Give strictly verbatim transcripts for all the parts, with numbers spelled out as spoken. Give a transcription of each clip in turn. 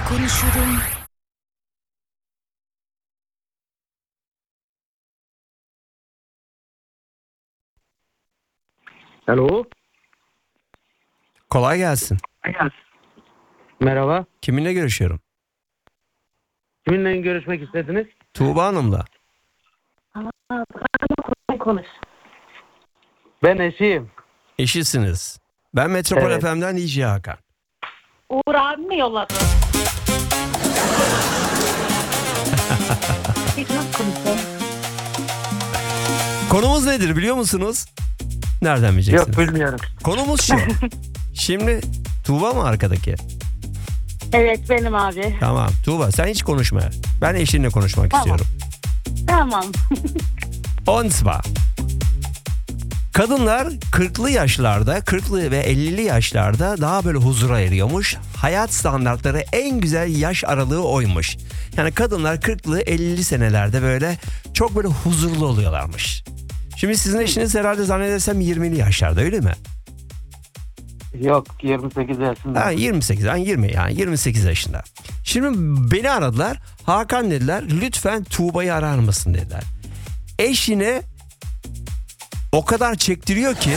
konuşurum. Alo. Kolay gelsin. Merhaba. Kiminle görüşüyorum? Kiminle görüşmek istediniz? Tuğba Hanım'la. Konuş. Ben eşiyim. Eşisiniz. Ben Metropol Evet. F M'den D J Hakan. Uğur abi mi yolladı? Hiç nasıl konuşuyor? Konumuz nedir biliyor musunuz? Nereden bileceksiniz? Yok bilmiyorum. Konumuz şu. Şimdi Tuğba mı arkadaki? Evet benim abi. Tamam Tuğba sen hiç konuşma. Ben eşinle konuşmak Tamam. istiyorum. Tamam. Und zwar. Kadınlar kırklı yaşlarda, kırklı ve ellili yaşlarda daha böyle huzura eriyormuş. Hayat standartları en güzel yaş aralığı oymuş. Yani kadınlar kırklı ellili senelerde böyle çok böyle huzurlu oluyorlarmış. Şimdi sizin eşiniz herhalde zannedersem yirmili yaşlarda öyle mi? Yok yirmi sekiz yaşında. Ha, yirmi sekiz, yani yirmi yani yirmi sekiz yaşında. Şimdi beni aradılar. Hakan dediler lütfen Tuğba'yı arar mısın dediler. Eşine o kadar çektiriyor ki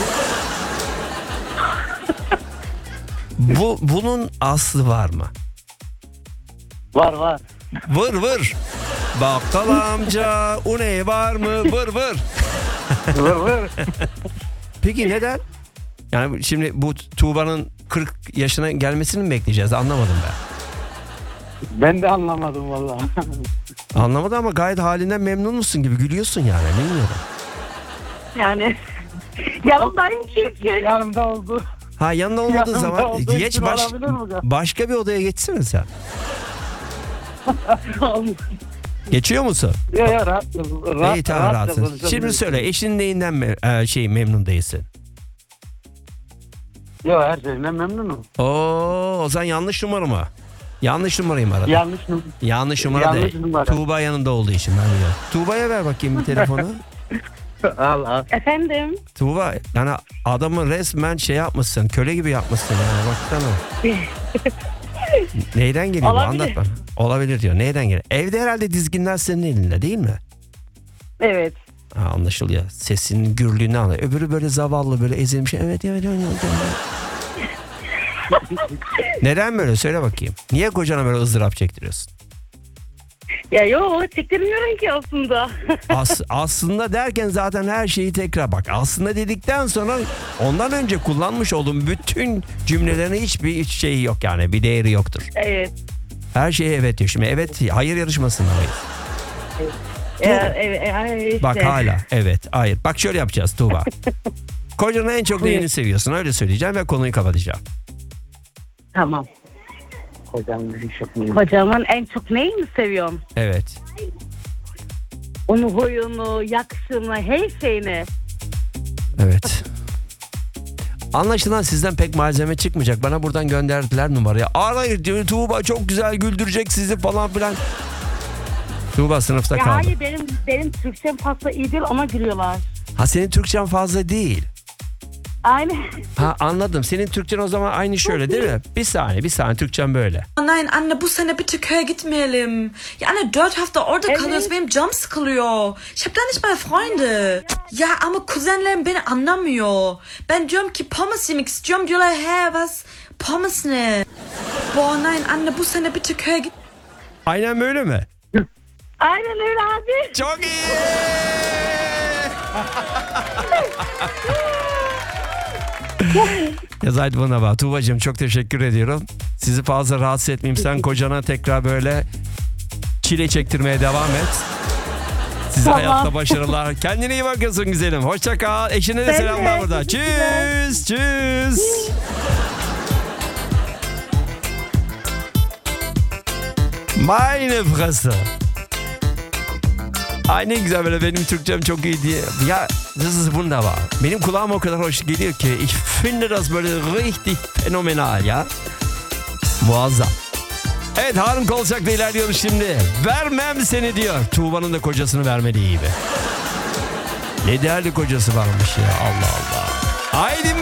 bu bunun aslı var mı? Var var. Vır vır. Bakkal amca une var mı? Vır vır. Vır vır. Peki neden? Yani şimdi bu Tuğba'nın kırk yaşına gelmesini mi bekleyeceğiz? Anlamadım ben. Ben de anlamadım vallahi. Anlamadım ama gayet halinden memnun musun gibi gülüyorsun yani. Bilmiyorum. Yani yanımdayım çünkü. Yanımda oldu. Ha yanında olmadığı Yanımda zaman olduğu geç için baş, olabilir mi ya? başka bir odaya geçsene sen. Geçiyor musun? Ya ya rahat. rahat İyi tamam rahatça rahatsın. konuşabiliriz. Şimdi söyle eşin neyinden me- e, şey memnun değilsin? Yok her şeyinden memnunum. Oo, o zaman yanlış numara mı? Yanlış numarayı mı aradın? Yanlış mı? Yanlış numara Yanlış değil. numara. Tuğba yanında olduğu için ben biliyorum. Tuğba'ya ver bakayım bir telefonu. Al al. Efendim. Tuğba yani adamı resmen şey yapmışsın. Köle gibi yapmışsın yani baksana. Neyden geliyor bu? Olabilir. Anlat bana. Olabilir diyor. Neyden geliyor? Evde herhalde dizginler senin elinde değil mi? Evet. Ha, anlaşılıyor. Sesinin gürlüğünü anlıyor. Öbürü böyle zavallı böyle ezilmiş. Evet evet evet. evet. Neden böyle? Söyle bakayım. Niye kocana böyle ızdırap çektiriyorsun? Ya yok çektirmiyorum ki aslında. As, aslında derken zaten her şeyi tekrar bak. Aslında dedikten sonra ondan önce kullanmış olduğum bütün cümlelerin hiçbir hiç şeyi yok yani. Bir değeri yoktur. Evet. Her şeye evet diyor. Şimdi evet hayır yarışmasındayız. Ya, evet, evet işte. Bak hala evet hayır. Bak şöyle yapacağız Tuğba. Kocanın en çok neyini seviyorsun öyle söyleyeceğim ve konuyu kapatacağım. Tamam. Hocam bir şey yok. Kocamın en çok neyini seviyorum? Evet. Onun huyunu, yakışını, her şeyini. Evet. Anlaşılan sizden pek malzeme çıkmayacak. Bana buradan gönderdiler numarayı. Arayın diyor Tuğba çok güzel güldürecek sizi falan filan. Tuğba sınıfta Ya kaldı. hayır benim benim Türkçem fazla iyi değil ama gülüyorlar. Ha senin Türkçen fazla değil. Aynen. Ha anladım. Senin Türkçen o zaman aynı şöyle değil mi? Bir saniye bir saniye Türkçem böyle. Oh nein, Anne, bu sene bitte köye gitmeyelim. Ya Anne, dort hafta orada Evet. kalıyoruz, benim canım sıkılıyor. Ich hab da nicht mal Freunde. Ya ama kuzenlerim beni anlamıyor. Ben diyorum ki Pommes yemek istiyorum. Diyorlar he was Pommes ne? Boah nein, Anne, bu sene bitte köye git. Aynen böyle mi? Aynen öyle abi. Çok iyi. Yazaydı bana bak. Tuğbacığım çok teşekkür ediyorum. Sizi fazla rahatsız etmeyeyim. Sen kocana tekrar böyle çile çektirmeye devam et. Size Tamam. hayatta başarılar. Kendine iyi bakıyorsun güzelim. Hoşça kal. Eşine de Ben de. selamlar burada. Teşekkürler. Tschüss. Tschüss. Meine Fresse. Ay ne güzel böyle benim Türkçem çok iyi diye. Ya das ist wunderbar. Benim kulağıma o kadar hoş geliyor ki. Ich finde das böyle richtig phänomenal ya. Muazzam. Evet Harun Kolçak'la ilerliyoruz şimdi. Vermem seni diyor. Tuğba'nın da kocasını vermediği gibi. Ne değerli kocası varmış ya Allah Allah. Haydi